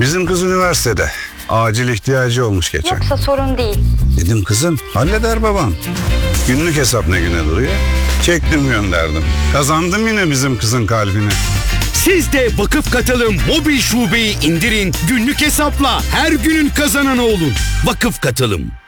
Bizim kız üniversitede. Acil ihtiyacı olmuş geçen. Yoksa sorun değil. Dedim kızım halleder babam. Günlük hesap ne güne duruyor? Çektim gönderdim. Kazandım yine bizim kızın kalbini. Siz de Vakıf Katılım mobil şubeyi indirin, günlük hesapla her günün kazananı olun. Vakıf Katılım.